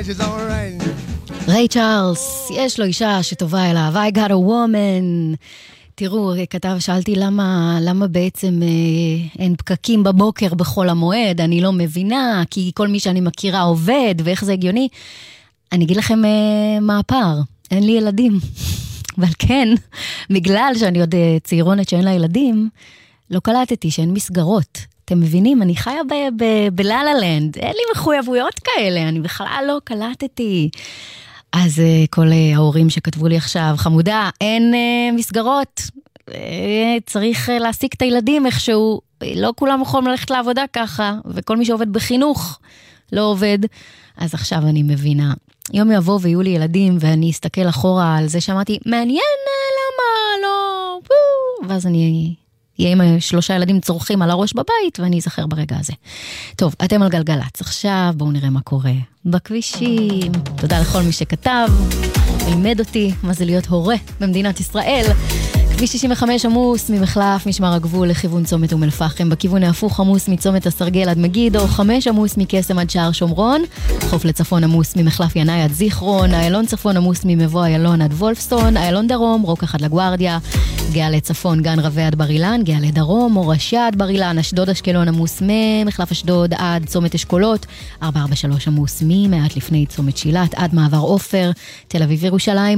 she's alright. ריי צ'ארלס, יש לו אישה שטובה אליו, I got a woman. תראו, שאלתי למה בעצם אין פקקים בבוקר בכל המועד, אני לא מבינה, כי כל מי שאני מכירה עובד, ואיך זה הגיוני. אני אגיד לכם מה הפער, אין לי ילדים. אבל כן, בגלל שאני עוד צעירונת שאין לה ילדים, לא קלטתי שאין מסגרות. אתם מבינים? אני חיה בללה-לנד, אין לי מחויבויות כאלה, אני בכלל לא קלטתי. אז כל ההורים שכתבו לי עכשיו, חמודה, אין מסגרות, צריך להעסיק את הילדים איכשהו, לא כולם יכולים ללכת לעבודה ככה, וכל מי שעובד בחינוך לא עובד, אז עכשיו אני מבינה. יום יבוא ויהיו לי ילדים, ואני אסתכל אחורה על זה שאמרתי, מעניין, למה לא, ואז אני אהיה עם 3 ילדים צורכים על הראש בבית, ואני אזכר ברגע הזה. טוב, אתם על גלגלץ. עכשיו בואו נראה מה קורה בכבישים. תודה לכל מי שכתב, לימד אותי מה זה להיות הורה במדינת ישראל. כביש 65 עמוס ממחלף משמר הגבול לכיוון צומת אום אל-פחם, בכיוון ההפוך עמוס מצומת הסרגל עד מגידו, 5 עמוס מקסם עד שער שומרון, חוף לצפון עמוס ממחלף ינאי עד זיכרון, איילון צפון עמוס ממבוא איילון עד וולפסון, איילון דרום רוק 1 לגוארדיה, גאה לצפון גן רווה עד בר אילן, גאה לדרום מורשה עד בר אילן, אשדוד אשקלון עמוס ממחלף אשדוד עד צומת אשכולות, 443 עמוס ממעט לפני צומת שילת עד מעבר עופר, תל אביב ירושלים